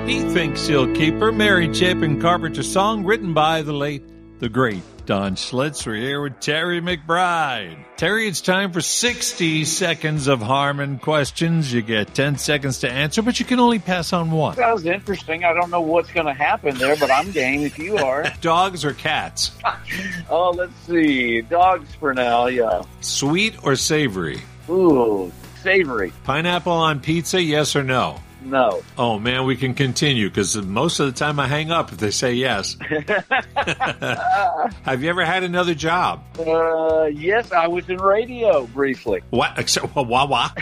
He thinks he'll keep her. Mary Chapin Carpenter song written by the late, the great Don Schlitz. We're here with Terry McBride. Terry, it's time for 60 seconds of Harmon questions. You get 10 seconds to answer, but you can only pass on one. That was interesting. I don't know what's going to happen there, but I'm game if you are. Dogs or cats? Oh, let's see. Dogs for now, yeah. Sweet or savory? Ooh, savory. Pineapple on pizza, yes or no? No. Oh, man, we can continue because most of the time I hang up if they say yes. Have you ever had another job? Yes, I was in radio briefly. What? What?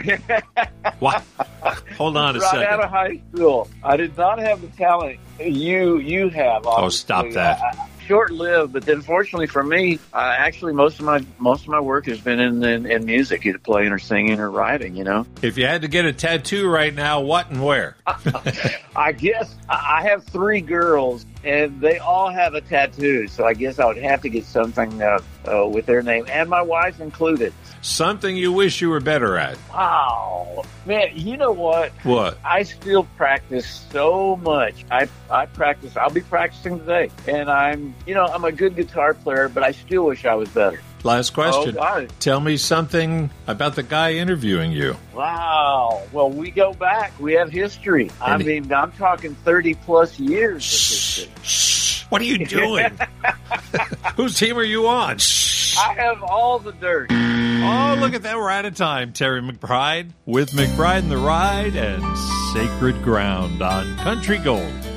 Hold on a second. Right out of high school. I did not have the talent you have. Obviously. Oh, stop that. Short-lived, but then fortunately for me, actually most of my work has been in music, either playing or singing or writing. You know. If you had to get a tattoo right now, what and where? I guess I have 3 girls, and they all have a tattoo. So I guess I would have to get something with their name, and my wife included. Something you wish you were better at. Wow. Man, you know what? What? I still practice so much. I practice. I'll be practicing today. And I'm a good guitar player, but I still wish I was better. Last question. Oh, tell me something about the guy interviewing you. Wow. Well, we go back. We have history. I'm talking 30-plus years of history. Shh. What are you doing? Whose team are you on? Shh. I have all the dirt. Oh, look at that. We're out of time. Terry McBride with McBride and the Ride and Sacred Ground on Country Gold.